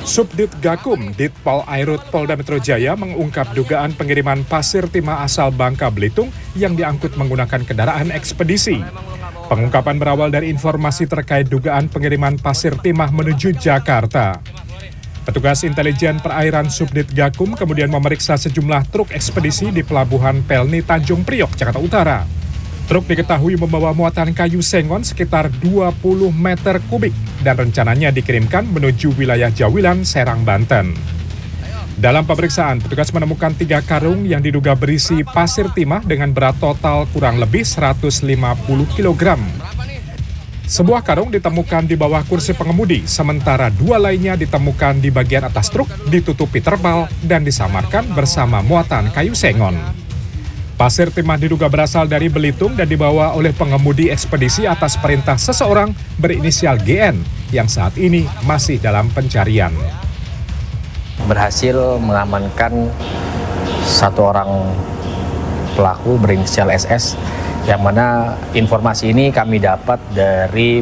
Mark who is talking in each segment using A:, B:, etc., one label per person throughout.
A: Subdit Gakum, Ditpol Airut Polda Metro Jaya mengungkap dugaan pengiriman pasir timah asal Bangka Belitung yang diangkut menggunakan kendaraan ekspedisi. Pengungkapan berawal dari informasi terkait dugaan pengiriman pasir timah menuju Jakarta. Petugas intelijen perairan Subdit Gakum kemudian memeriksa sejumlah truk ekspedisi di Pelabuhan Pelni Tanjung Priok, Jakarta Utara. Truk diketahui membawa muatan kayu sengon sekitar 20 meter kubik dan rencananya dikirimkan menuju wilayah Jawilan, Serang, Banten. Dalam pemeriksaan, petugas menemukan 3 karung yang diduga berisi pasir timah dengan berat total kurang lebih 150 kg. Sebuah karung ditemukan di bawah kursi pengemudi, sementara 2 lainnya ditemukan di bagian atas truk ditutupi terpal dan disamarkan bersama muatan kayu sengon. Pasir timah diduga berasal dari Belitung dan dibawa oleh pengemudi ekspedisi atas perintah seseorang berinisial GN yang saat ini masih dalam pencarian.
B: Berhasil mengamankan 1 orang pelaku berinisial SS, yang mana informasi ini kami dapat dari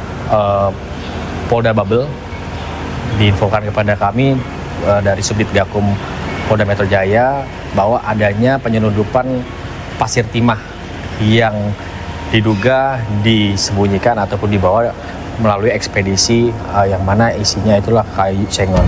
B: Polda Babel, diinfokan kepada kami dari Subdit Gakum Polda Metro Jaya bahwa adanya penyelundupan pasir timah yang diduga disembunyikan ataupun dibawa melalui ekspedisi yang mana isinya itulah kayu sengon.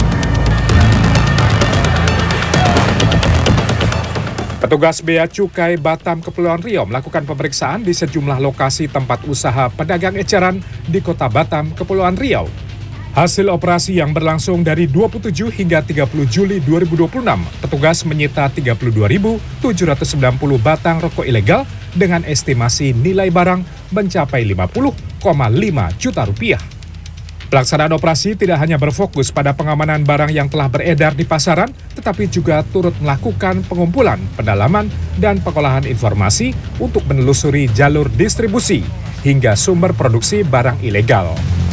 A: Petugas Bea Cukai Batam Kepulauan Riau melakukan pemeriksaan di sejumlah lokasi tempat usaha pedagang eceran di Kota Batam, Kepulauan Riau. Hasil operasi yang berlangsung dari 27 hingga 30 Juli 2026, petugas menyita 32.790 batang rokok ilegal dengan estimasi nilai barang mencapai 50,5 juta rupiah. Pelaksanaan operasi tidak hanya berfokus pada pengamanan barang yang telah beredar di pasaran, tetapi juga turut melakukan pengumpulan, pendalaman, dan pengolahan informasi untuk menelusuri jalur distribusi hingga sumber produksi barang ilegal.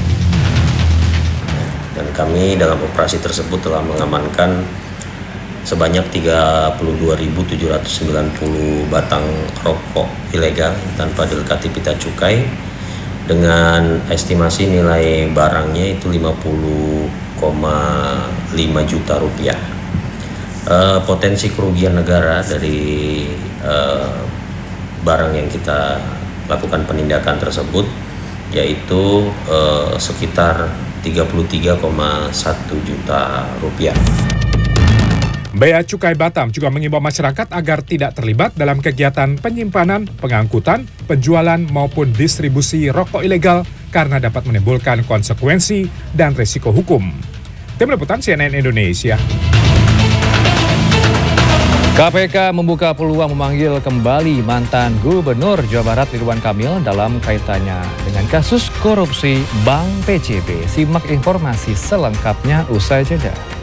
C: Dan kami dalam operasi tersebut telah mengamankan sebanyak 32.790 batang rokok ilegal tanpa dilekati pita cukai dengan estimasi nilai barangnya itu 50,5 juta rupiah. Potensi kerugian negara dari barang yang kita lakukan penindakan tersebut yaitu sekitar 33,1 juta rupiah.
A: Bea Cukai Batam juga mengimbau masyarakat agar tidak terlibat dalam kegiatan penyimpanan, pengangkutan, penjualan maupun distribusi rokok ilegal karena dapat menimbulkan konsekuensi dan risiko hukum. Tim Liputan CNN Indonesia.
D: KPK membuka peluang memanggil kembali mantan Gubernur Jawa Barat Ridwan Kamil dalam kaitannya dengan kasus korupsi Bank BJB. Simak informasi selengkapnya usai jeda.